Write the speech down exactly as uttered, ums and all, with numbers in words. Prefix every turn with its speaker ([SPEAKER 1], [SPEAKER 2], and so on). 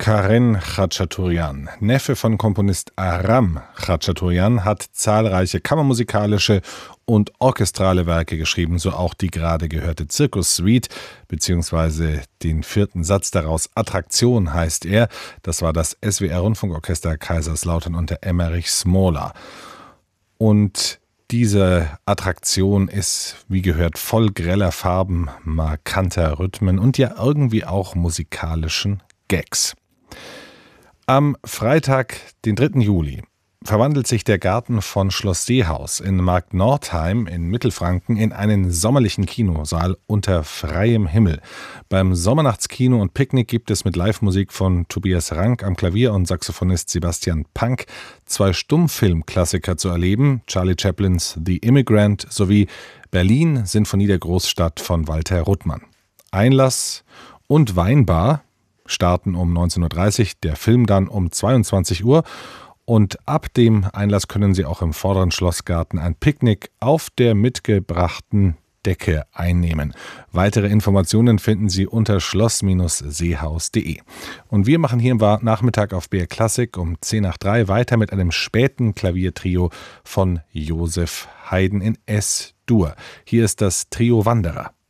[SPEAKER 1] Karen Khachaturian, Neffe von Komponist Aram Khachaturian, hat zahlreiche kammermusikalische und orchestrale Werke geschrieben, so auch die gerade gehörte Zirkus-Suite, beziehungsweise den vierten Satz daraus. Attraktion heißt er. Das war das S W R-Rundfunkorchester Kaiserslautern unter Emmerich Smola. Und diese Attraktion ist, wie gehört, voll greller Farben, markanter Rhythmen und ja irgendwie auch musikalischen Gags. Am Freitag, den dritten Juli, verwandelt sich der Garten von Schloss Seehaus in Marktnordheim in Mittelfranken in einen sommerlichen Kinosaal unter freiem Himmel. Beim Sommernachtskino und Picknick gibt es mit Live-Musik von Tobias Rank am Klavier und Saxophonist Sebastian Pank zwei Stummfilmklassiker zu erleben, Charlie Chaplins The Immigrant sowie Berlin, Sinfonie der Großstadt von Walter Ruttmann. Einlass und Weinbar starten um neunzehn Uhr dreißig, der Film dann um zweiundzwanzig Uhr. Und ab dem Einlass können Sie auch im vorderen Schlossgarten ein Picknick auf der mitgebrachten Decke einnehmen. Weitere Informationen finden Sie unter schloss seehaus punkt de. Und wir machen hier am Nachmittag auf B R Klassik um zehn nach drei weiter mit einem späten Klaviertrio von Josef Haydn in S-Dur. Hier ist das Trio Wanderer.